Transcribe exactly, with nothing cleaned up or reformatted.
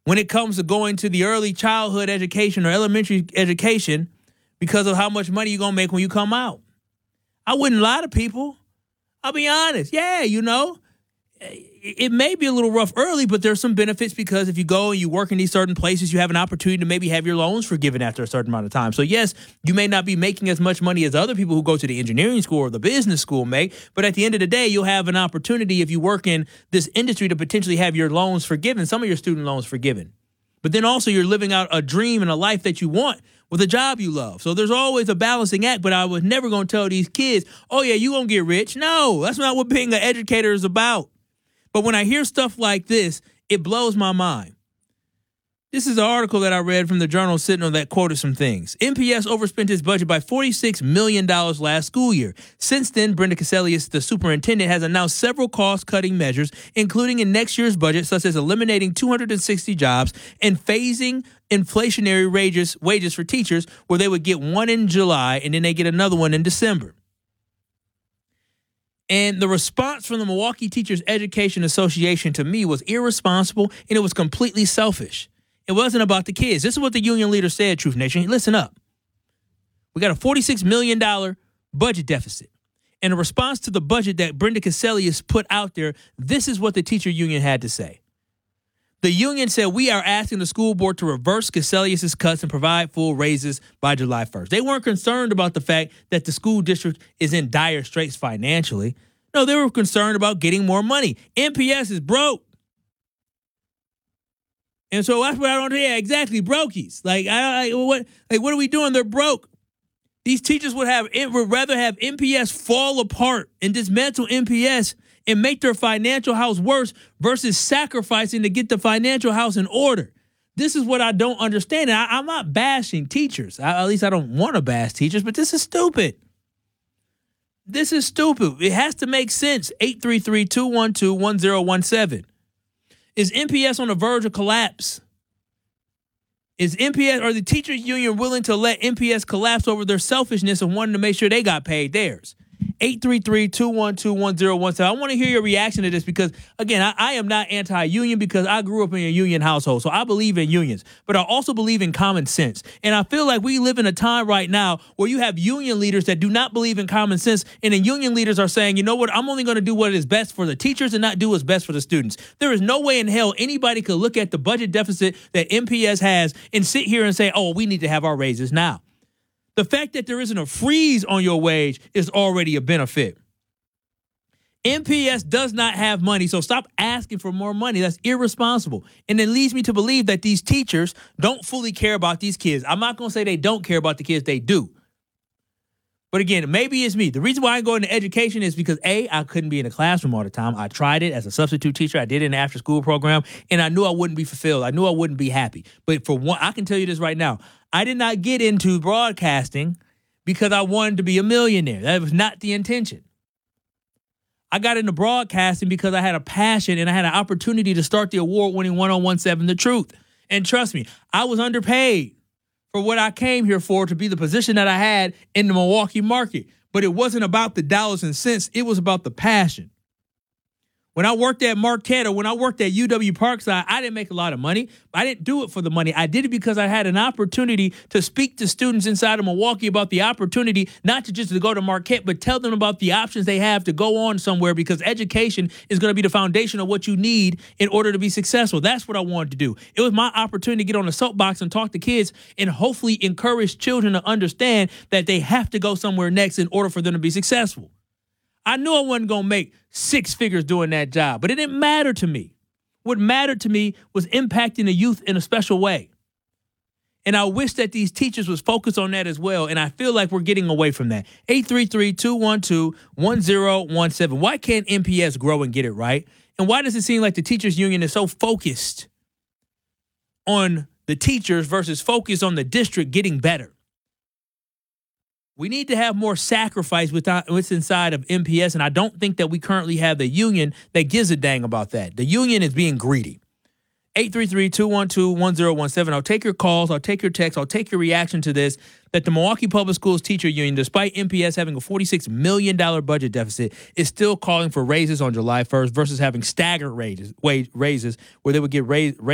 when it comes to going to the early childhood education or elementary education because of how much money you're going to make when you come out. I wouldn't lie to people. I'll be honest. Yeah, you know, it may be a little rough early, but there's some benefits because if you go and you work in these certain places, you have an opportunity to maybe have your loans forgiven after a certain amount of time. So, yes, you may not be making as much money as other people who go to the engineering school or the business school make, but at the end of the day, you'll have an opportunity if you work in this industry to potentially have your loans forgiven, some of your student loans forgiven. But then also you're living out a dream and a life that you want with a job you love. So there's always a balancing act, but I was never going to tell these kids, oh, yeah, you're going to get rich. No, that's not what being an educator is about. But when I hear stuff like this, it blows my mind. This is an article that I read from the Journal Sentinel that quoted some things. M P S overspent its budget by forty-six million dollars last school year. Since then, Brenda Cassellius, the superintendent, has announced several cost-cutting measures, including in next year's budget, such as eliminating two hundred sixty jobs and phasing inflationary wages, wages for teachers, where they would get one in July and then they get another one in December. And the response from the Milwaukee Teachers Education Association to me was irresponsible, and it was completely selfish. It wasn't about the kids. This is what the union leader said, Truth Nation. Listen up. We got a forty-six million dollars budget deficit. In a response to the budget that Brenda Cassellius put out there, this is what the teacher union had to say. The union said, we are asking the school board to reverse Cassellius' cuts and provide full raises by July first. They weren't concerned about the fact that the school district is in dire straits financially. No, they were concerned about getting more money. M P S is broke. And so that's what I don't, yeah, exactly, brokies. Like, I, I, what, like, what are we doing? They're broke. These teachers would have would rather have M P S fall apart and dismantle M P S and make their financial house worse versus sacrificing to get the financial house in order. This is what I don't understand. And I, I'm not bashing teachers. I, at least I don't want to bash teachers, but this is stupid. This is stupid. It has to make sense. eight three three, two one two, one zero one seven. Is M P S on the verge of collapse? Is M P S or the teachers union willing to let M P S collapse over their selfishness and wanting to make sure they got paid theirs? eight three three, two one two, one zero one seven. I want to hear your reaction to this because, again, I, I am not anti-union because I grew up in a union household, so I believe in unions. But I also believe in common sense. And I feel like we live in a time right now where you have union leaders that do not believe in common sense, and then union leaders are saying, you know what, I'm only going to do what is best for the teachers and not do what's best for the students. There is no way in hell anybody could look at the budget deficit that M P S has and sit here and say, oh, we need to have our raises now. The fact that there isn't a freeze on your wage is already a benefit. M P S does not have money, so stop asking for more money. That's irresponsible. And it leads me to believe that these teachers don't fully care about these kids. I'm not going to say they don't care about the kids. They do. But again, maybe it's me. The reason why I go into education is because, A, I couldn't be in a classroom all the time. I tried it as a substitute teacher. I did it in the after-school program, and I knew I wouldn't be fulfilled. I knew I wouldn't be happy. But for one, I can tell you this right now. I did not get into broadcasting because I wanted to be a millionaire. That was not the intention. I got into broadcasting because I had a passion and I had an opportunity to start the award-winning one oh one seven The Truth. And trust me, I was underpaid for what I came here for, to be the position that I had in the Milwaukee market. But it wasn't about the dollars and cents. It was about the passion. When I worked at Marquette or when I worked at U W Parkside, I didn't make a lot of money. I didn't do it for the money. I did it because I had an opportunity to speak to students inside of Milwaukee about the opportunity, not to just to go to Marquette, but tell them about the options they have to go on somewhere, because education is going to be the foundation of what you need in order to be successful. That's what I wanted to do. It was my opportunity to get on the soapbox and talk to kids and hopefully encourage children to understand that they have to go somewhere next in order for them to be successful. I knew I wasn't going to make six figures doing that job, but it didn't matter to me. What mattered to me was impacting the youth in a special way. And I wish that these teachers was focused on that as well, and I feel like we're getting away from that. eight three three, two one two, one zero one seven. Why can't M P S grow and get it right? And why does it seem like the teachers union is so focused on the teachers versus focused on the district getting better? We need to have more sacrifice with what's inside of M P S, and I don't think that we currently have the union that gives a dang about that. The union is being greedy. eight three three, two one two, one zero one seven. I'll take your calls. I'll take your texts. I'll take your reaction to this, that the Milwaukee Public Schools Teacher Union, despite M P S having a forty-six million dollars budget deficit, is still calling for raises on July first versus having staggered raises, wage raises where they would get raised.